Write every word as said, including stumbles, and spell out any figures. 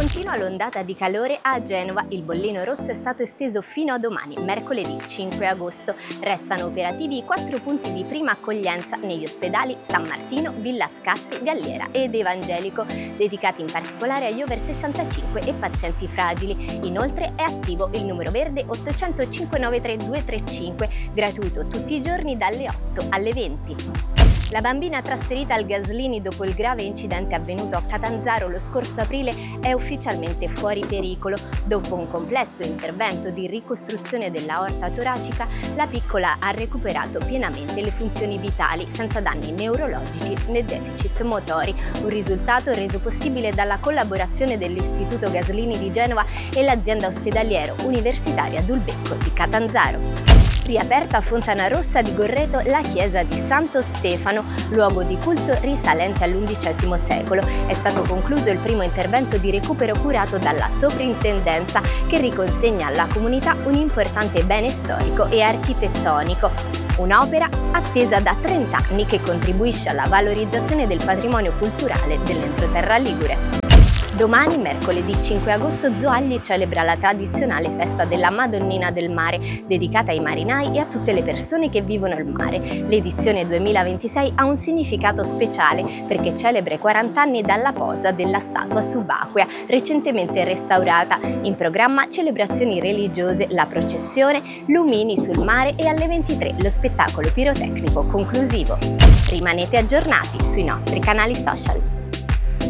Continua l'ondata di calore a Genova. Il bollino rosso è stato esteso fino a domani, mercoledì cinque agosto. Restano operativi i quattro punti di prima accoglienza negli ospedali San Martino, Villa Scassi, Galliera ed Evangelico, dedicati in particolare agli over sessantacinque e pazienti fragili. Inoltre è attivo il numero verde ottocento cinquecentonovantatré duecentotrentacinque, gratuito tutti i giorni dalle otto alle venti. La bambina trasferita al Gaslini dopo il grave incidente avvenuto a Catanzaro lo scorso aprile è ufficialmente fuori pericolo. Dopo un complesso intervento di ricostruzione dell'aorta toracica, la piccola ha recuperato pienamente le funzioni vitali senza danni neurologici né deficit motori, un risultato reso possibile dalla collaborazione dell'Istituto Gaslini di Genova e l'azienda ospedaliero universitaria Dulbecco di Catanzaro. Riaperta a Fontanarossa di Gorreto la chiesa di Santo Stefano, luogo di culto risalente all'undicesimo secolo. È stato concluso il primo intervento di recupero curato dalla soprintendenza, che riconsegna alla comunità un importante bene storico e architettonico. Un'opera attesa da trenta anni che contribuisce alla valorizzazione del patrimonio culturale dell'entroterra ligure. Domani, mercoledì cinque agosto, Zoagli celebra la tradizionale festa della Madonnina del Mare, dedicata ai marinai e a tutte le persone che vivono al mare. L'edizione duemilaventisei ha un significato speciale perché celebra i quaranta anni dalla posa della statua subacquea, recentemente restaurata. In programma celebrazioni religiose, la processione, lumini sul mare e alle ventitré lo spettacolo pirotecnico conclusivo. Rimanete aggiornati sui nostri canali social.